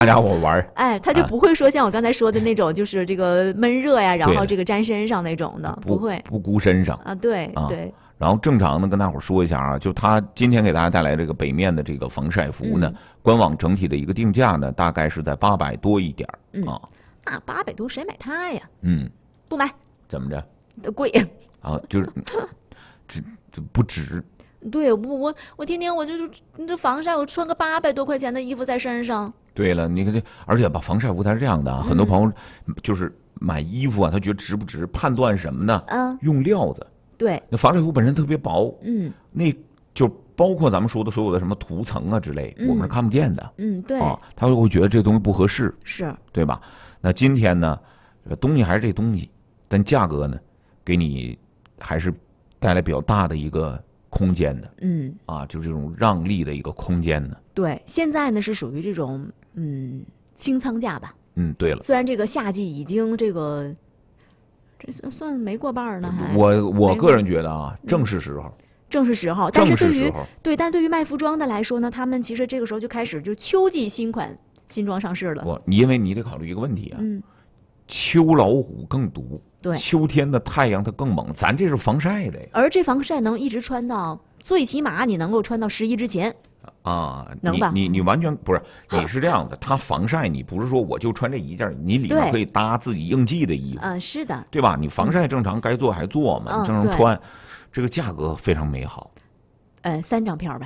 大家伙玩儿。 哎，它就不会说像我刚才说的那种，就是这个闷热呀，然后这个粘身上那种的，不会不箍身上啊。对啊对。 然后正常的跟大伙儿说一下啊，就他今天给大家带来这个北面的这个防晒服呢，官网整体的一个定价呢，大概是在800多一点啊。 那800多谁买它呀？不买。 怎么着？ 贵啊，就是这不值。 对，我天天我这防晒，我穿个800多块钱的衣服在身上。 对了，你看这，而且把防晒服它是这样的啊，很多朋友就是买衣服啊，他觉得值不值，判断什么呢？用料子。 对， 那防晒服本身特别薄，那就包括咱们说的所有的什么涂层啊之类，我们是看不见的， 对啊，他会觉得这东西不合适， 是对吧？那今天呢，东西还是这东西，但价格呢，给你还是带来比较大的一个空间的，就是这种让利的一个空间呢。 对，现在呢是属于这种清仓价吧。 对了， 虽然这个夏季已经这算没过半呢，还我个人觉得啊，正是时候。 正是时候，但是对于卖服装的来说呢，他们其实这个时候就开始就秋季新款新装上市了。 因为你得考虑一个问题啊，秋老虎更毒， 对， 秋天的太阳它更猛，咱这是防晒的， 而这防晒能一直穿到最起码你能够穿到11之前。能吧？ 你完全不是，你是这样的，它防晒你不是说我就穿这一件，你里面可以搭自己应季的衣服， 是的， 对吧？你防晒正常该做还做嘛，正常穿，这个价格非常美好 ，3张票呗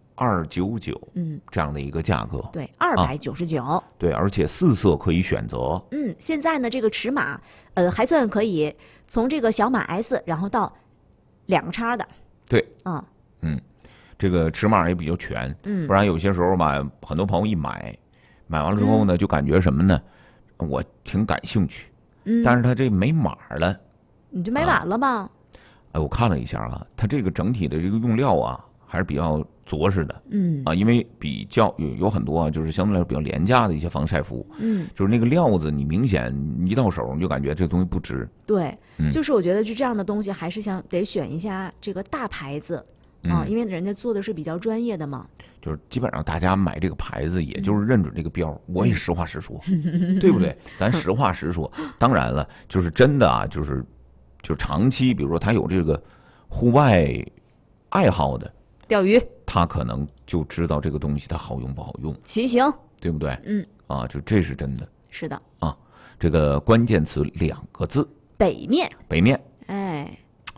，299，这样的一个价格， 对，299， 对，而且4色可以选择， 现在呢这个尺码，还算可以，从这个小码 S， 然后到2个叉的， 对，这个尺码也比较全，不然有些时候吧，很多朋友一买完了之后呢，就感觉什么呢？我挺感兴趣，但是他这没码了， 你就买晚了吧？ 我看了一下啊，它这个整体的这个用料啊，还是比较着实的，因为比较有很多啊，就是相对来说比较廉价的一些防晒服，就是那个料子，你明显一到手你就感觉这东西不值。 对，就是我觉得就这样的东西，还是得选一下这个大牌子。因为人家做的是比较专业的嘛， 就是基本上大家买这个牌子，也就是认准这个标。我也实话实说，对不对？咱实话实说。当然了，就是真的啊，就是长期，比如说他有这个户外爱好的， 钓鱼， 他可能就知道这个东西它好用不好用。 骑行， 对不对？就这是真的。 是的啊，这个关键词2个字： 北面。 北面， 哎。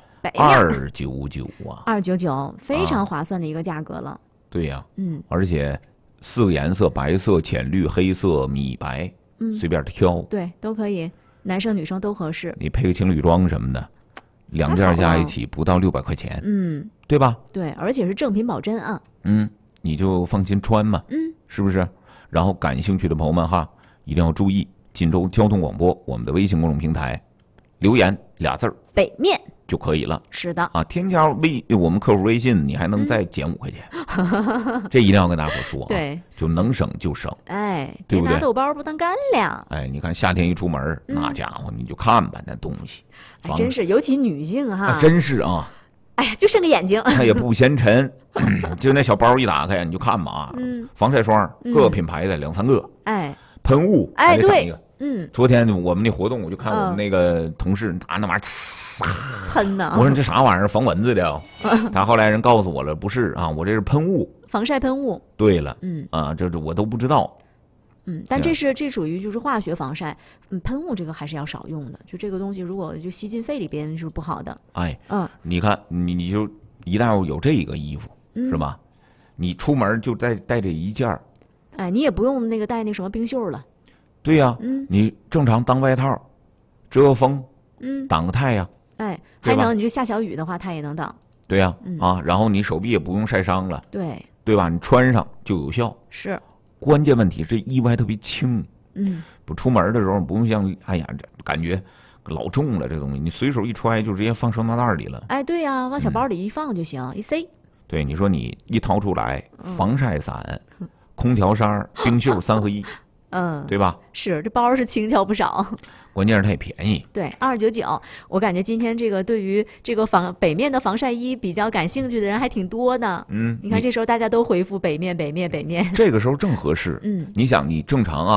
299啊 ，299，非常划算的一个价格了。 对呀，而且4个颜色：白色、浅绿、黑色、米白，随便挑， 对，都可以，男生女生都合适。 你配个情侣装什么的，2件加一起不到600块钱，对吧？ 对，而且是正品保真啊。 你就放心穿嘛，是不是？然后感兴趣的朋友们哈，一定要注意锦州交通广播我们的微信公众平台留言2字“ 北面” 就可以了。 是的啊，添加我们客服微信，你还能再减5块钱，这一定要跟大伙说啊。 对， 就能省就省。 哎， 对不对？ 别拿豆包不当干粮。 哎，你看夏天一出门，那家伙你就看吧，那东西， 真是，尤其女性哈， 真是啊。 哎呀，就剩个眼睛， 它也不嫌沉，就那小包一打开，你就看吧啊。防晒霜各个品牌的2、3个， 哎， 喷雾哎对。昨天我们那活动，我就看我们那个同事拿那玩意儿喷呢。 我说这啥玩意儿，防蚊子的？他后来人告诉我了，不是啊，我这是喷雾， 防晒喷雾。 对了，这我都不知道。 但这属于就是化学防晒，喷雾这个还是要少用的。就这个东西，如果就吸进肺里边是不好的。 哎，你看你就一旦有这个衣服，是吧？你出门就带这一件儿， 哎，你也不用那个带那什么冰袖了。 对呀，你正常当外套，遮风，挡个太阳， 哎，还能你就下小雨的话，它也能挡。 对呀，然后你手臂也不用晒伤了， 对吧？你穿上就有效。 是， 关键问题这衣服还特别轻，不出门的时候不用像哎呀，这感觉老重了，这东西你随手一揣就直接放收纳袋里了。 哎，对呀，往小包里一放就行，一塞。 对，你说你一掏出来，防晒伞、空调衫、冰袖3合1。 对吧？ 是，这包是轻巧不少。 关键是它也便宜。 对，299，我感觉今天这个对于这个北面的防晒衣比较感兴趣的人还挺多的。你看这时候大家都回复北面，北面，北面， 这个时候正合适。你想，你正常啊。